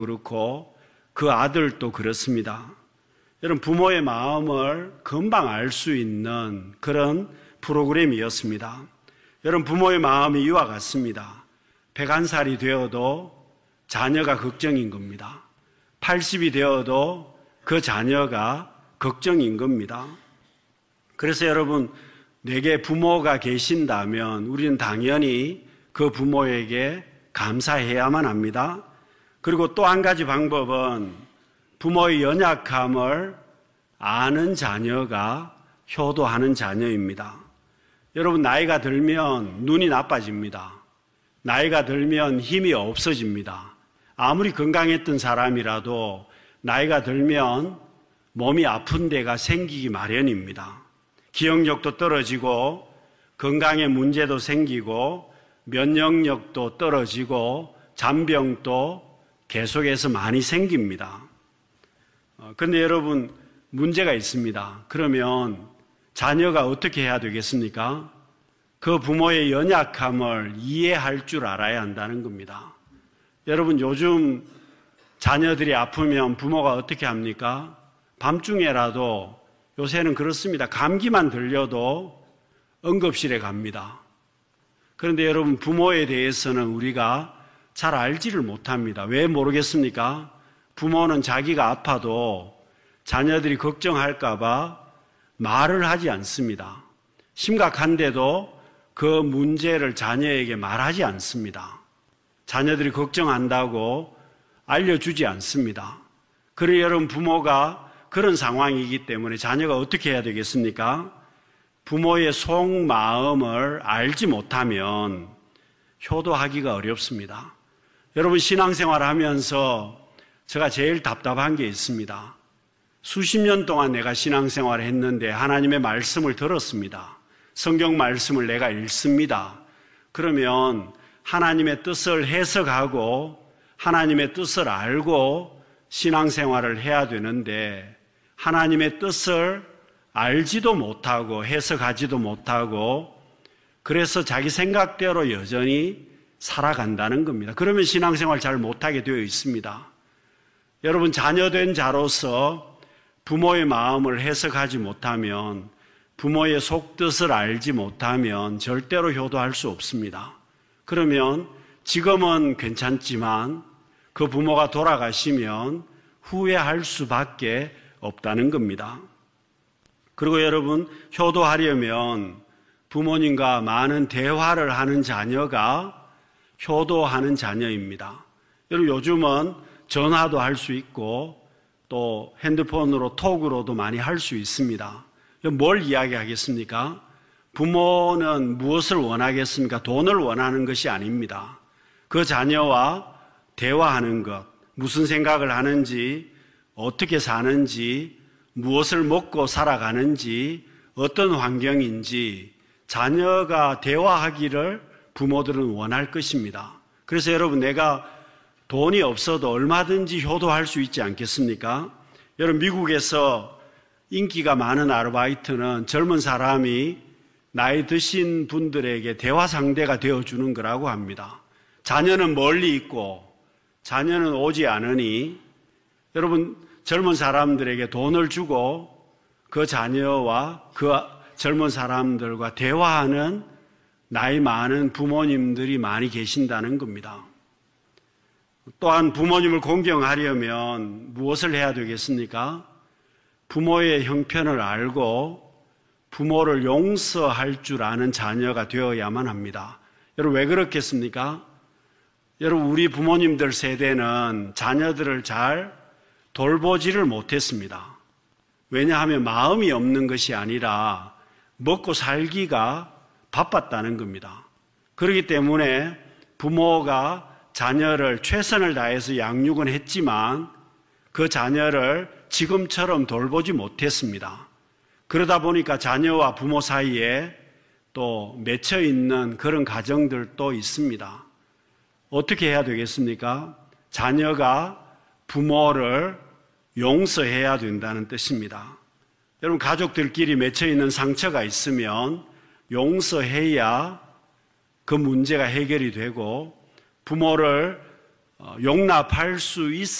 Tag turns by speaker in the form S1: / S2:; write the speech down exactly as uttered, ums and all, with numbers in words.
S1: 그렇고 그 아들도 그렇습니다. 여러분, 부모의 마음을 금방 알 수 있는 그런 프로그램이었습니다. 여러분, 부모의 마음이 이와 같습니다. 백한 살이 되어도 자녀가 걱정인 겁니다. 팔십이 되어도 그 자녀가 걱정인 겁니다. 그래서 여러분, 내게 부모가 계신다면 우리는 당연히 그 부모에게 감사해야만 합니다. 그리고 또 한 가지 방법은 부모의 연약함을 아는 자녀가 효도하는 자녀입니다. 여러분, 나이가 들면 눈이 나빠집니다. 나이가 들면 힘이 없어집니다. 아무리 건강했던 사람이라도 나이가 들면 몸이 아픈 데가 생기기 마련입니다. 기억력도 떨어지고 건강에 문제도 생기고 면역력도 떨어지고 잔병도 계속해서 많이 생깁니다. 그런데 여러분, 문제가 있습니다. 그러면 자녀가 어떻게 해야 되겠습니까? 그 부모의 연약함을 이해할 줄 알아야 한다는 겁니다. 여러분, 요즘 자녀들이 아프면 부모가 어떻게 합니까? 밤중에라도 요새는 그렇습니다. 감기만 들려도 응급실에 갑니다. 그런데 여러분, 부모에 대해서는 우리가 잘 알지를 못합니다. 왜 모르겠습니까? 부모는 자기가 아파도 자녀들이 걱정할까 봐 말을 하지 않습니다. 심각한데도 그 문제를 자녀에게 말하지 않습니다. 자녀들이 걱정한다고 알려주지 않습니다. 그러니 여러분, 부모가 그런 상황이기 때문에 자녀가 어떻게 해야 되겠습니까? 부모의 속마음을 알지 못하면 효도하기가 어렵습니다. 여러분, 신앙생활 하면서 제가 제일 답답한 게 있습니다. 수십 년 동안 내가 신앙생활을 했는데 하나님의 말씀을 들었습니다. 성경 말씀을 내가 읽습니다. 그러면 하나님의 뜻을 해석하고 하나님의 뜻을 알고 신앙생활을 해야 되는데 하나님의 뜻을 알지도 못하고 해석하지도 못하고 그래서 자기 생각대로 여전히 살아간다는 겁니다. 그러면 신앙생활 잘 못하게 되어 있습니다. 여러분, 자녀된 자로서 부모의 마음을 해석하지 못하면, 부모의 속뜻을 알지 못하면 절대로 효도할 수 없습니다. 그러면 지금은 괜찮지만 그 부모가 돌아가시면 후회할 수밖에 없다는 겁니다. 그리고 여러분, 효도하려면 부모님과 많은 대화를 하는 자녀가 효도하는 자녀입니다. 여러분, 요즘은 전화도 할 수 있고 또 핸드폰으로 톡으로도 많이 할 수 있습니다. 뭘 이야기하겠습니까? 부모는 무엇을 원하겠습니까? 돈을 원하는 것이 아닙니다. 그 자녀와 대화하는 것, 무슨 생각을 하는지, 어떻게 사는지, 무엇을 먹고 살아가는지, 어떤 환경인지 자녀가 대화하기를 부모들은 원할 것입니다. 그래서 여러분, 내가 돈이 없어도 얼마든지 효도할 수 있지 않겠습니까? 여러분, 미국에서 인기가 많은 아르바이트는 젊은 사람이 나이 드신 분들에게 대화 상대가 되어주는 거라고 합니다. 자녀는 멀리 있고 자녀는 오지 않으니 여러분, 젊은 사람들에게 돈을 주고 그 자녀와 그 젊은 사람들과 대화하는 나이 많은 부모님들이 많이 계신다는 겁니다. 또한 부모님을 공경하려면 무엇을 해야 되겠습니까? 부모의 형편을 알고 부모를 용서할 줄 아는 자녀가 되어야만 합니다. 여러분, 왜 그렇겠습니까? 여러분, 우리 부모님들 세대는 자녀들을 잘 돌보지를 못했습니다. 왜냐하면 마음이 없는 것이 아니라 먹고 살기가 바빴다는 겁니다. 그렇기 때문에 부모가 자녀를 최선을 다해서 양육은 했지만 그 자녀를 지금처럼 돌보지 못했습니다. 그러다 보니까 자녀와 부모 사이에 또 맺혀 있는 그런 가정들도 있습니다. 어떻게 해야 되겠습니까? 자녀가 부모를 용서해야 된다는 뜻입니다. 여러분, 가족들끼리 맺혀 있는 상처가 있으면 용서해야 그 문제가 해결이 되고 부모를 용납할 수